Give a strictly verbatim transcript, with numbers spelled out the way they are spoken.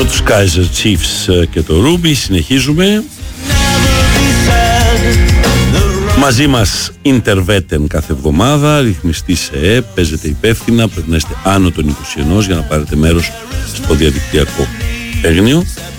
τους Kaiser Chiefs και το Ruby. Συνεχίζουμε. Μαζί μας Interveten κάθε εβδομάδα, ρυθμιστή σε ΕΕ, παίζετε υπεύθυνα, πρέπει να είστε άνω των είκοσι ένα για να πάρετε μέρος στο διαδικτυακό παίγνιο.